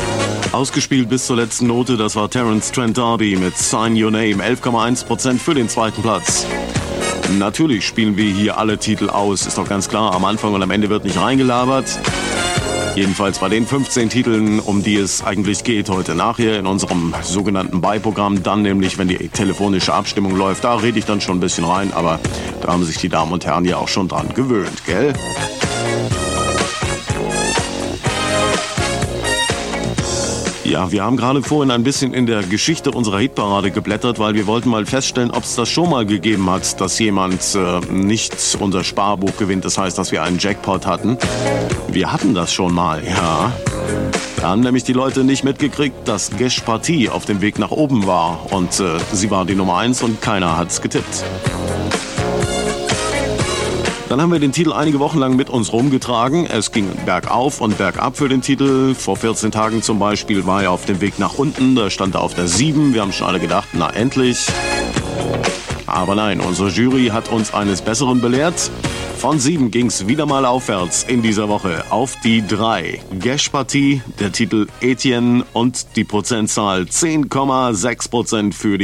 Ausgespielt bis zur letzten Note, das war Terence Trent D'Arby mit Sign Your Name, 11,1% für den zweiten Platz. Natürlich spielen wir hier alle Titel aus, ist doch ganz klar, am Anfang und am Ende wird nicht reingelabert. Jedenfalls bei den 15 Titeln, um die es eigentlich geht heute nachher in unserem sogenannten Beiprogramm, dann nämlich, wenn die telefonische Abstimmung läuft, da rede ich dann schon ein bisschen rein, aber da haben sich die Damen und Herren ja auch schon dran gewöhnt, gell? Ja, wir haben gerade vorhin ein bisschen in der Geschichte unserer Hitparade geblättert, weil wir wollten mal feststellen, ob es das schon mal gegeben hat, dass jemand nicht unser Sparbuch gewinnt. Das heißt, dass wir einen Jackpot hatten. Wir hatten das schon mal, ja. Da haben nämlich die Leute nicht mitgekriegt, dass Gesh Partie auf dem Weg nach oben war. Und sie war die Nummer 1 und keiner hat's getippt. Dann haben wir den Titel einige Wochen lang mit uns rumgetragen. Es ging bergauf und bergab für den Titel. Vor 14 Tagen zum Beispiel war er auf dem Weg nach unten. Da stand er auf der 7. Wir haben schon alle gedacht, na endlich. Aber nein, unsere Jury hat uns eines Besseren belehrt. Von 7 ging's wieder mal aufwärts in dieser Woche auf die 3. Gesh Partie, der Titel Etienne und die Prozentzahl 10,6% für die